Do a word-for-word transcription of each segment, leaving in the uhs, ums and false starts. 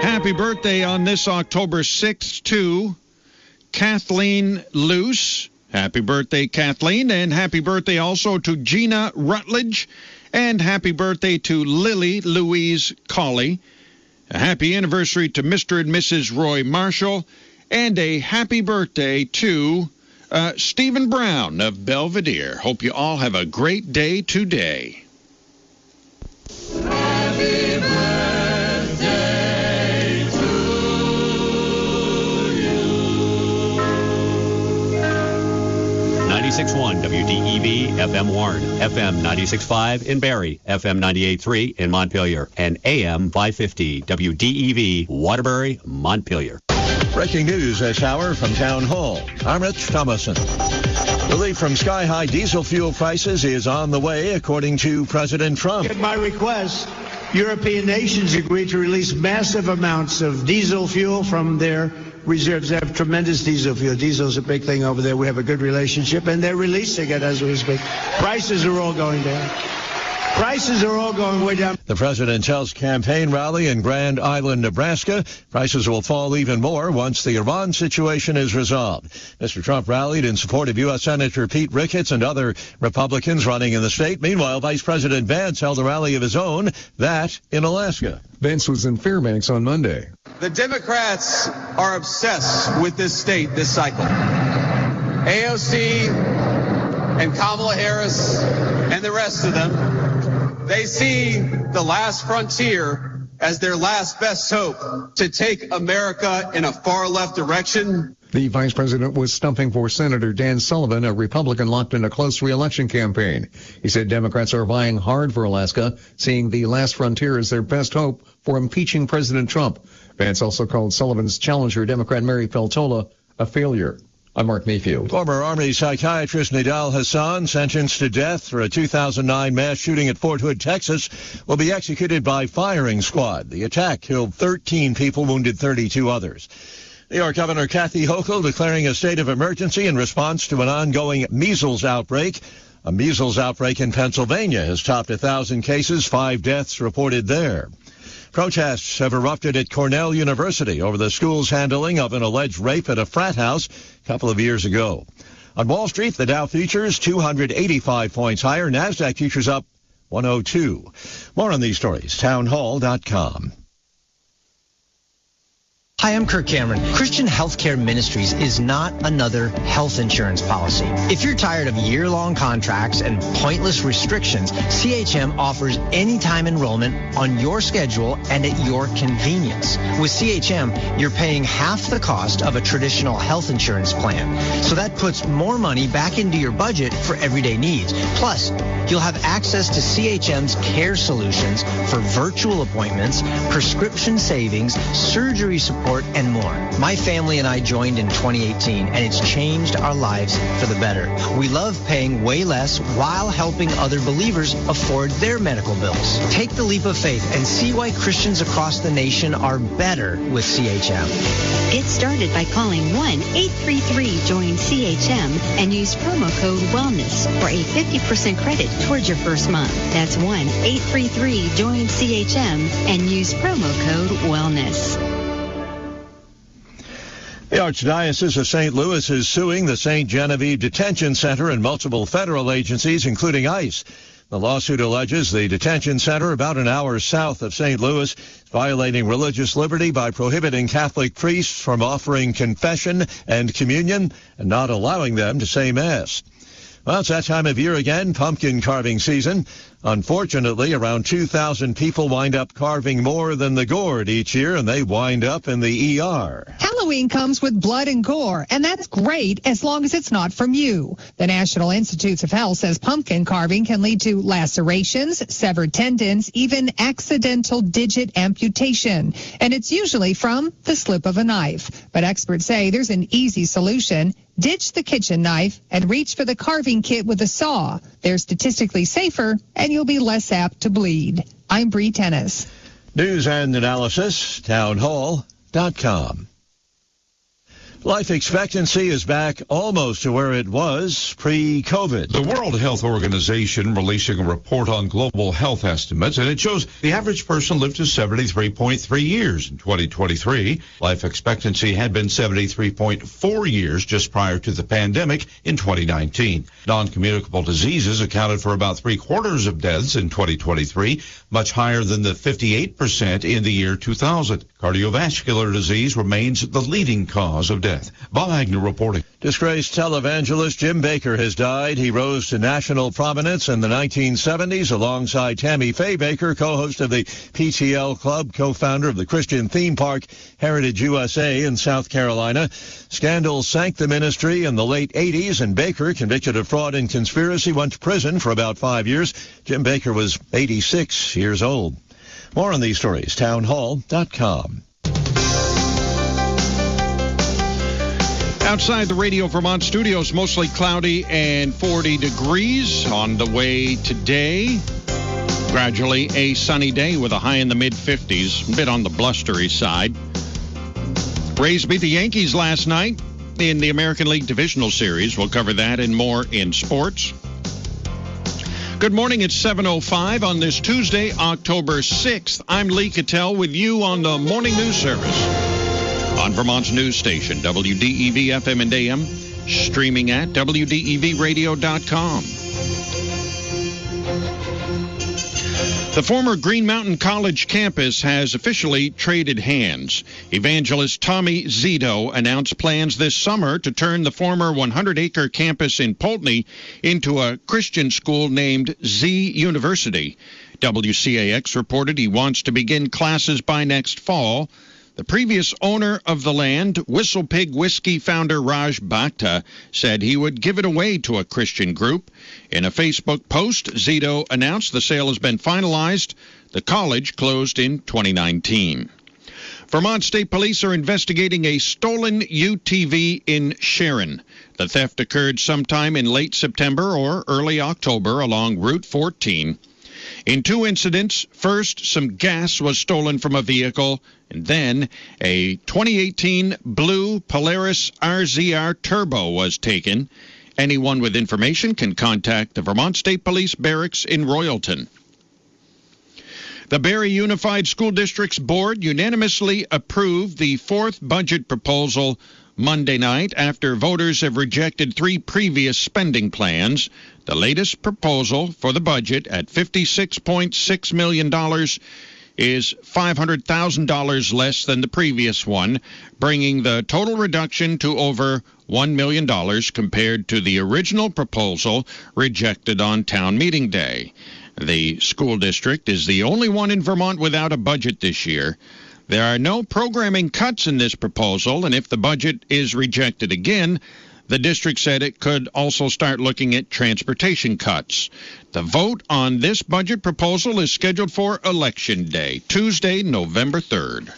Happy birthday on this October sixth to Kathleen Luce. Happy birthday, Kathleen. And happy birthday also to Gina Rutledge. And happy birthday to Lily Louise Colley. A happy anniversary to Mister and Missus Roy Marshall. And a happy birthday to uh, Stephen Brown of Belvedere. Hope you all have a great day today. Happy birthday to you. ninety-six point one W D E V F M Warren, F M ninety-six point five in Barrie, F M ninety-eight point three in Montpelier, and A M five fifty W D E V Waterbury, Montpelier. Breaking news this hour from Town Hall. I'm Rich Thomason. Relief from sky-high diesel fuel prices is on the way, according to President Trump. At my request, European nations agreed to release massive amounts of diesel fuel from their reserves. They have tremendous diesel fuel. Diesel's a big thing over there. We have a good relationship, and they're releasing it as we speak. Prices are all going down. Prices are all going way down. The president's health campaign rally in Grand Island, Nebraska. Prices will fall even more once the Iran situation is resolved. Mister Trump rallied in support of U S Senator Pete Ricketts and other Republicans running in the state. Meanwhile, Vice President Vance held a rally of his own, that in Alaska. Vance was in Fairbanks on Monday. The Democrats are obsessed with this state this cycle. A O C and Kamala Harris and the rest of them, they see the last frontier as their last best hope to take America in a far left direction. The vice president was stumping for Senator Dan Sullivan, a Republican locked in a close re-election campaign. He said Democrats are vying hard for Alaska, seeing the last frontier as their best hope for impeaching President Trump. Vance also called Sullivan's challenger, Democrat Mary Peltola, a failure. I'm Mark Mayfield. Former Army psychiatrist Nidal Hassan, sentenced to death for a two thousand nine mass shooting at Fort Hood, Texas, will be executed by firing squad. The attack killed thirteen people, wounded thirty-two others. New York Governor Kathy Hochul declaring a state of emergency in response to an ongoing measles outbreak. A measles outbreak in Pennsylvania has topped one thousand cases, five deaths reported there. Protests have erupted at Cornell University over the school's handling of an alleged rape at a frat house a couple of years ago. On Wall Street, the Dow futures two hundred eighty-five points higher. NASDAQ futures up one oh two. More on these stories, townhall dot com. Hi, I'm Kirk Cameron. Christian Healthcare Ministries is not another health insurance policy. If you're tired of year-long contracts and pointless restrictions, C H M offers anytime enrollment on your schedule and at your convenience. With C H M, you're paying half the cost of a traditional health insurance plan. So that puts more money back into your budget for everyday needs. Plus, you'll have access to C H M's care solutions for virtual appointments, prescription savings, surgery support, and more. My family and I joined in twenty eighteen, and it's changed our lives for the better. We love paying way less while helping other believers afford their medical bills. Take the leap of faith and see why Christians across the nation are better with C H M. Get started by calling one eight three three join C H M and use promo code WELLNESS for a fifty percent credit towards your first month. That's one eight three three join C H M and use promo code WELLNESS. The Archdiocese of Saint Louis is suing the Saint Genevieve Detention Center and multiple federal agencies, including ICE. The lawsuit alleges the detention center, about an hour south of Saint Louis, is violating religious liberty by prohibiting Catholic priests from offering confession and communion and not allowing them to say Mass. Well, it's that time of year again, pumpkin carving season. Unfortunately, around two thousand people wind up carving more than the gourd each year, and they wind up in the E R. Halloween comes with blood and gore, and that's great as long as it's not from you. The National Institutes of Health says pumpkin carving can lead to lacerations, severed tendons, even accidental digit amputation. And it's usually from the slip of a knife. But experts say there's an easy solution. Ditch the kitchen knife and reach for the carving kit with a saw. They're statistically safer, and you'll be less apt to bleed. I'm Bree Tennis. News and analysis, townhall dot com. Life expectancy is back almost to where it was pre-COVID. The World Health Organization releasing a report on global health estimates, and it shows the average person lived to seventy-three point three years in twenty twenty-three. Life expectancy had been seventy-three point four years just prior to the pandemic in twenty nineteen. Non-communicable diseases accounted for about three quarters of deaths in twenty twenty-three, much higher than the fifty-eight percent in the year two thousand. Cardiovascular disease remains the leading cause of death. Bob Agnew reporting. Disgraced televangelist Jim Bakker has died. He rose to national prominence in the nineteen seventies alongside Tammy Faye Bakker, co-host of the P T L Club, co-founder of the Christian theme park Heritage U S A in South Carolina. Scandal sank the ministry in the late eighties, and Bakker, convicted of fraud and conspiracy, went to prison for about five years. Jim Bakker was eighty-six years old. More on these stories, townhall dot com. Outside the Radio Vermont studios, mostly cloudy and forty degrees. On the way today, gradually a sunny day with a high in the mid-fifties, a bit on the blustery side. Rays beat the Yankees last night in the American League Divisional Series. We'll cover that and more in sports. Good morning. It's seven oh five on this Tuesday, October sixth. I'm Lee Cattell with you on the Morning News Service on Vermont's news station, W D E V F M and A M, streaming at W D E V radio dot com. The former Green Mountain College campus has officially traded hands. Evangelist Tommy Zito announced plans this summer to turn the former one hundred acre campus in Poultney into a Christian school named Z University. W C A X reported he wants to begin classes by next fall. The previous owner of the land, Whistle Pig Whiskey founder Raj Bhakta, said he would give it away to a Christian group. In a Facebook post, Zito announced the sale has been finalized. The college closed in twenty nineteen. Vermont State Police are investigating a stolen U T V in Sharon. The theft occurred sometime in late September or early October along Route fourteen. In two incidents, first, some gas was stolen from a vehicle, and then a twenty eighteen blue Polaris R Z R Turbo was taken. Anyone with information can contact the Vermont State Police Barracks in Royalton. The Barrie Unified School District's board unanimously approved the fourth budget proposal Monday night after voters have rejected three previous spending plans. The latest proposal for the budget at fifty-six point six million dollars is five hundred thousand dollars less than the previous one, bringing the total reduction to over one million dollars compared to the original proposal rejected on town meeting day. The school district is the only one in Vermont without a budget this year. There are no programming cuts in this proposal, and if the budget is rejected again, the district said it could also start looking at transportation cuts. The vote on this budget proposal is scheduled for Election Day, Tuesday, November third.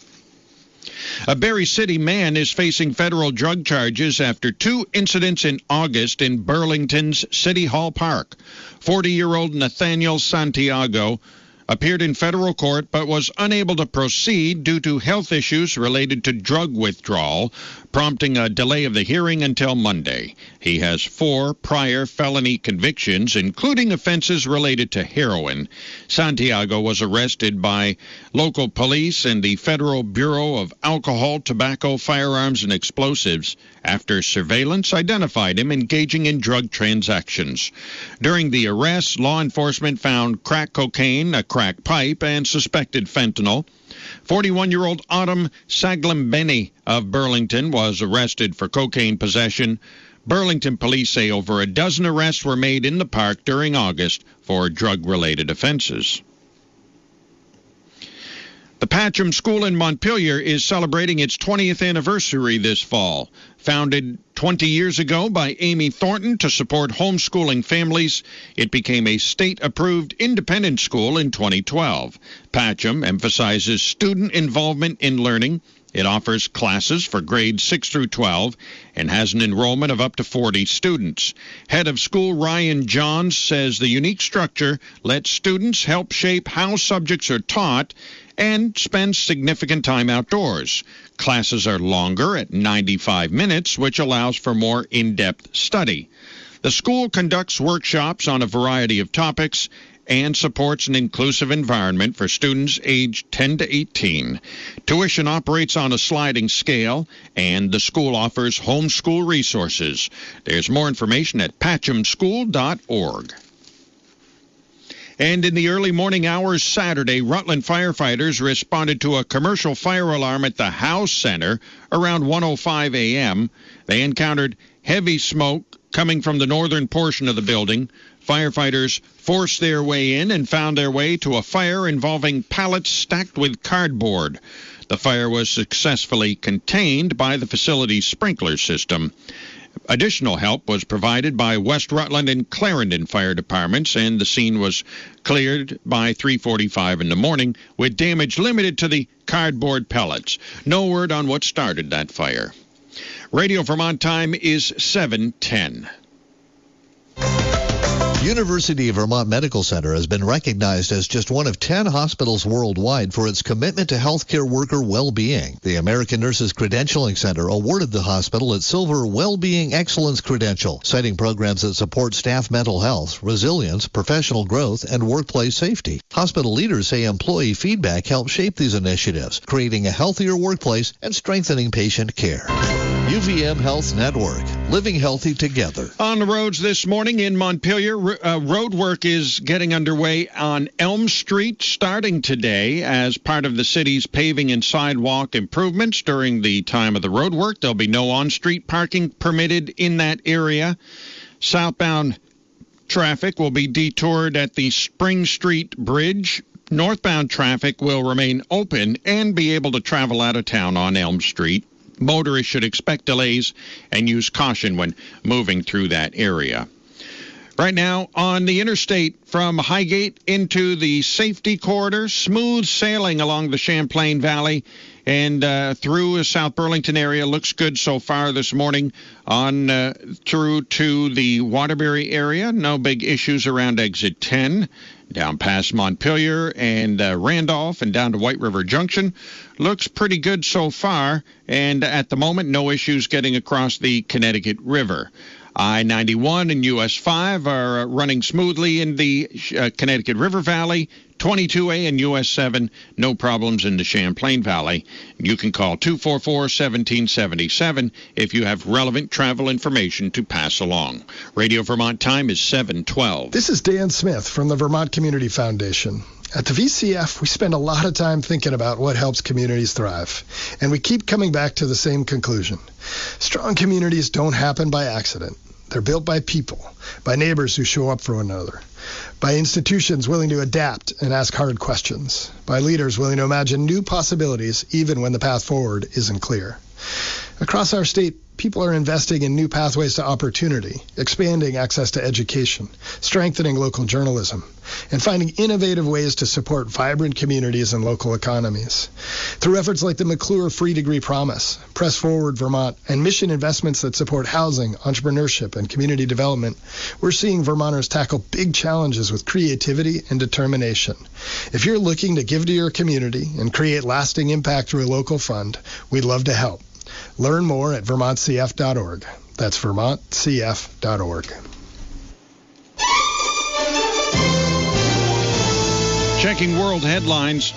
A Barrie City man is facing federal drug charges after two incidents in August in Burlington's City Hall Park. forty-year-old Nathaniel Santiago appeared in federal court but was unable to proceed due to health issues related to drug withdrawal, prompting a delay of the hearing until Monday. He has four prior felony convictions, including offenses related to heroin. Santiago was arrested by local police and the Federal Bureau of Alcohol, Tobacco, Firearms, and Explosives after surveillance identified him engaging in drug transactions. During the arrest, law enforcement found crack cocaine, a crack pipe, and suspected fentanyl. forty-one-year-old Autumn Saglambeni of Burlington was arrested for cocaine possession. Burlington police say over a dozen arrests were made in the park during August for drug-related offenses. The Patcham School in Montpelier is celebrating its twentieth anniversary this fall. Founded twenty years ago by Amy Thornton to support homeschooling families, it became a state-approved independent school in twenty twelve. Patcham emphasizes student involvement in learning. It offers classes for grades six through twelve and has an enrollment of up to forty students. Head of school Ryan Johns says the unique structure lets students help shape how subjects are taught and spends significant time outdoors. Classes are longer at ninety-five minutes, which allows for more in-depth study. The school conducts workshops on a variety of topics and supports an inclusive environment for students aged ten to eighteen. Tuition operates on a sliding scale, and the school offers homeschool resources. There's more information at patcham school dot org. And in the early morning hours Saturday, Rutland firefighters responded to a commercial fire alarm at the House Center around one oh five a.m. They encountered heavy smoke coming from the northern portion of the building. Firefighters forced their way in and found their way to a fire involving pallets stacked with cardboard. The fire was successfully contained by the facility's sprinkler system. Additional help was provided by West Rutland and Clarendon fire departments, and the scene was cleared by three forty-five in the morning, with damage limited to the cardboard pellets. No word on what started that fire. Radio Vermont time is seven ten. University of Vermont Medical Center has been recognized as just one of ten hospitals worldwide for its commitment to healthcare worker well-being. The American Nurses Credentialing Center awarded the hospital its Silver Well-Being Excellence Credential, citing programs that support staff mental health, resilience, professional growth, and workplace safety. Hospital leaders say employee feedback helps shape these initiatives, creating a healthier workplace and strengthening patient care. U V M Health Network, living healthy together. On the roads this morning in Montpelier, uh, road work is getting underway on Elm Street starting today as part of the city's paving and sidewalk improvements. During the time of the road work, there'll be no on-street parking permitted in that area. Southbound traffic will be detoured at the Spring Street Bridge. Northbound traffic will remain open and be able to travel out of town on Elm Street. Motorists should expect delays and use caution when moving through that area. Right now, on the interstate from Highgate into the safety corridor, smooth sailing along the Champlain Valley and uh, through the South Burlington area. Looks good so far this morning on uh, through to the Waterbury area. No big issues around exit ten. Down past Montpelier and uh, Randolph and down to White River Junction. Looks pretty good so far, and at the moment, no issues getting across the Connecticut River. I ninety-one and U S five are uh, running smoothly in the uh, Connecticut River Valley. twenty-two A and U S seven, no problems in the Champlain Valley. You can call two four four, one seven seven seven if you have relevant travel information to pass along. Radio Vermont time is seven twelve. This is Dan Smith from the Vermont Community Foundation. At the V C F, we spend a lot of time thinking about what helps communities thrive, and we keep coming back to the same conclusion. Strong communities don't happen by accident. They're built by people, by neighbors who show up for one another, by institutions willing to adapt and ask hard questions, by leaders willing to imagine new possibilities even when the path forward isn't clear. Across our state, people are investing in new pathways to opportunity, expanding access to education, strengthening local journalism, and finding innovative ways to support vibrant communities and local economies. Through efforts like the McClure Free Degree Promise, Press Forward Vermont, and mission investments that support housing, entrepreneurship, and community development, we're seeing Vermonters tackle big challenges with creativity and determination. If you're looking to give to your community and create lasting impact through a local fund, we'd love to help. Learn more at vermont c f dot org. That's vermont c f dot org. Checking world headlines.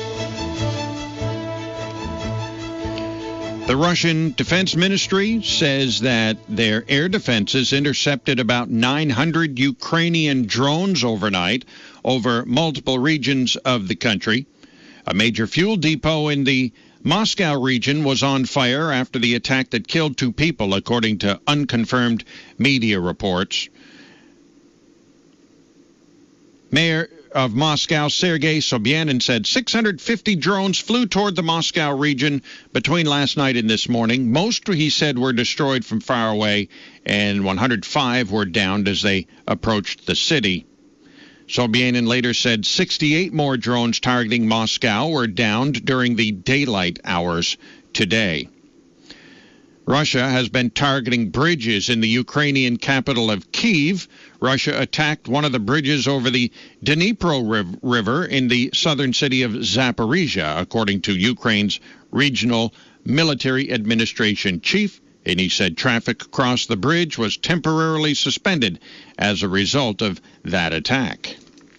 The Russian Defense Ministry says that their air defenses intercepted about nine hundred Ukrainian drones overnight over multiple regions of the country. A major fuel depot in the Moscow region was on fire after the attack that killed two people, according to unconfirmed media reports. Mayor of Moscow, Sergei Sobyanin, said six hundred fifty drones flew toward the Moscow region between last night and this morning. Most, he said, were destroyed from far away, and one hundred five were downed as they approached the city. Sobyanin later said sixty-eight more drones targeting Moscow were downed during the daylight hours today. Russia has been targeting bridges in the Ukrainian capital of Kyiv. Russia attacked one of the bridges over the Dnipro River in the southern city of Zaporizhia, according to Ukraine's regional military administration chief. And he said traffic across the bridge was temporarily suspended as a result of that attack.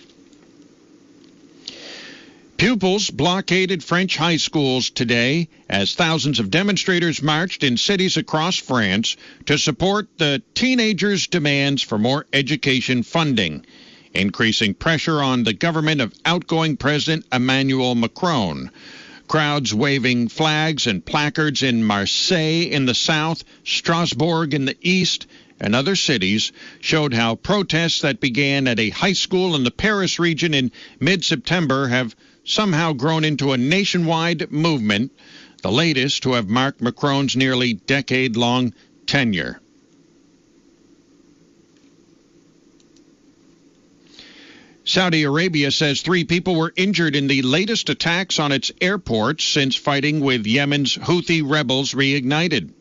Pupils blockaded French high schools today as thousands of demonstrators marched in cities across France to support the teenagers' demands for more education funding, increasing pressure on the government of outgoing President Emmanuel Macron. Crowds waving flags and placards in Marseille in the south, Strasbourg in the east, and other cities showed how protests that began at a high school in the Paris region in mid-September have somehow grown into a nationwide movement, the latest to have marked Macron's nearly decade-long tenure. Saudi Arabia says three people were injured in the latest attacks on its airports since fighting with Yemen's Houthi rebels reignited.